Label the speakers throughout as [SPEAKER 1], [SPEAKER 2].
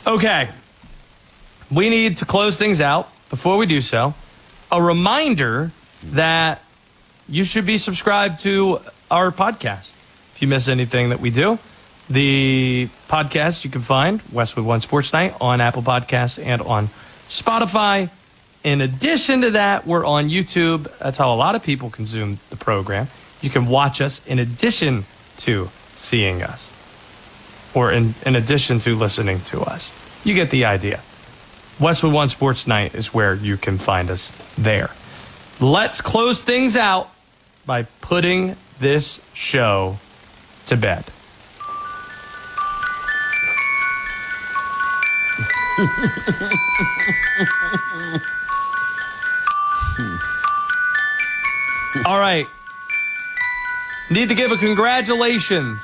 [SPEAKER 1] Okay. We need to close things out. Before we do so, a reminder that you should be subscribed to our podcast. If you miss anything that we do, the podcast you can find, Westwood One Sports Night, on Apple Podcasts and on Spotify. In addition to that, we're on YouTube. That's how a lot of people consume the program. You can watch us in addition to seeing us, or in addition to listening to us. You get the idea. Westwood One Sports Night is where you can find us there. Let's close things out by putting this show to bed. All right. Need to give a congratulations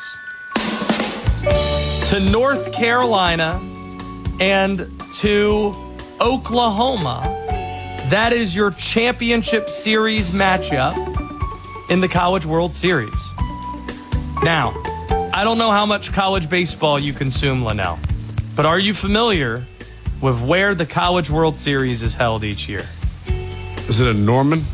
[SPEAKER 1] to North Carolina and to Oklahoma. That is your championship series matchup in the College World Series. Now, I don't know how much college baseball you consume, Linnell, but are you familiar with where the College World Series is held each year?
[SPEAKER 2] Is it in Norman?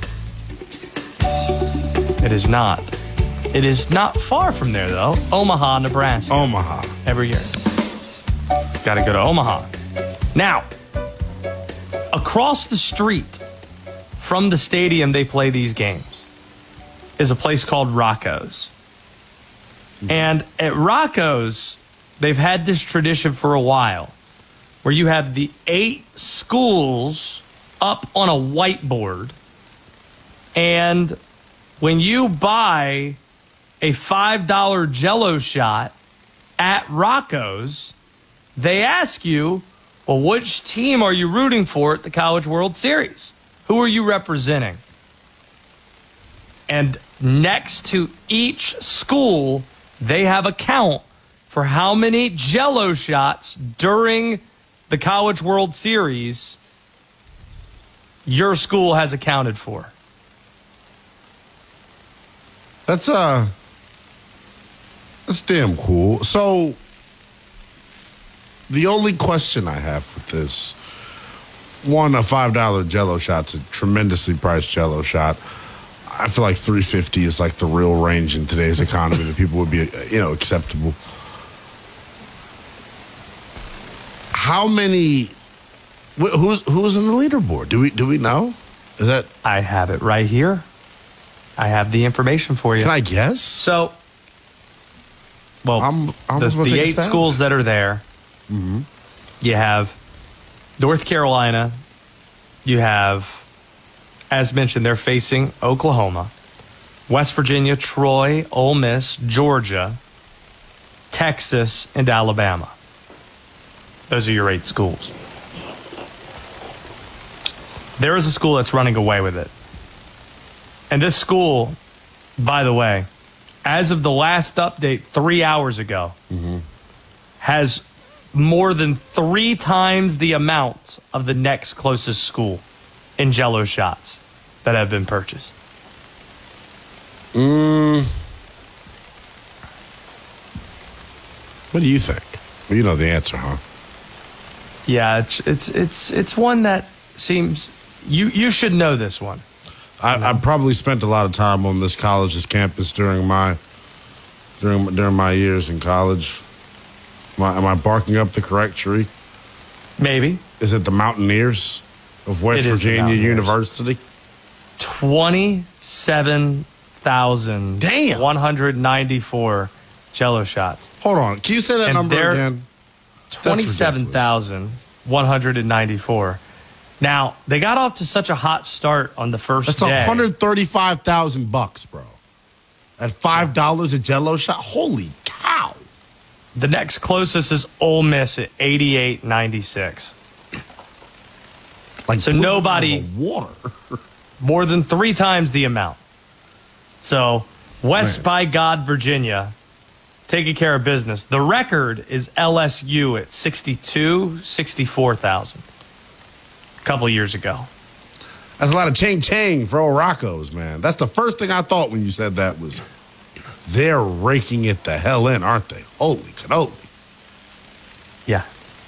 [SPEAKER 1] It is not. It is not far from there, though. Omaha, Nebraska.
[SPEAKER 2] Omaha.
[SPEAKER 1] Every year. Got to go to Omaha. Now, across the street from the stadium they play these games is a place called Rocco's. And at Rocco's, they've had this tradition for a while where you have the 8 schools up on a whiteboard, and when you buy a $5 Jell-O shot at Rocco's, they ask you, well, which team are you rooting for at the College World Series? Who are you representing? And next to each school, they have a count for how many Jell-O shots during the College World Series your school has accounted for.
[SPEAKER 2] That's damn cool. So the only question I have with this, one, a $5 Jell-O shot's a tremendously priced Jell-O shot. I feel like $3.50 is like the real range in today's economy that people would be, acceptable. How many? Who's in the leaderboard? Do we know? Is that?
[SPEAKER 1] I have it right here. I have the information for you.
[SPEAKER 2] Can I guess?
[SPEAKER 1] So, well,
[SPEAKER 2] I'm
[SPEAKER 1] the 8 schools that are there.
[SPEAKER 2] Mm-hmm.
[SPEAKER 1] You have North Carolina. You have, as mentioned, they're facing Oklahoma, West Virginia, Troy, Ole Miss, Georgia, Texas, and Alabama. Those are your 8 schools. There is a school that's running away with it. And this school, by the way, as of the last update 3 hours ago, has more than 3 times the amount of the next closest school in Jell-O shots that have been purchased.
[SPEAKER 2] What do you think? Well, you know the answer, huh?
[SPEAKER 1] Yeah, it's one that seems you should know this one.
[SPEAKER 2] I probably spent a lot of time on this college's campus during my years in college. Am I barking up the correct tree?
[SPEAKER 1] Maybe.
[SPEAKER 2] Is it the Mountaineers of West Virginia University?
[SPEAKER 1] 27,194 Jell-O shots.
[SPEAKER 2] Hold on. Can you say that number again?
[SPEAKER 1] 27,194. Now, they got off to such a hot start on the first
[SPEAKER 2] That's
[SPEAKER 1] day.
[SPEAKER 2] $135,000, bro. At $5 a Jell-O shot? Holy cow.
[SPEAKER 1] The next closest is Ole Miss at 88.96.
[SPEAKER 2] Like,
[SPEAKER 1] so nobody
[SPEAKER 2] water.
[SPEAKER 1] more than 3 times the amount. So West by God, Virginia, taking care of business. The record is LSU at 64,000 a couple years ago.
[SPEAKER 2] That's a lot of ching-ching for old Rocco's, man. That's the first thing I thought when you said that was they're raking it the hell in, aren't they? Holy cannoli.
[SPEAKER 1] Yeah,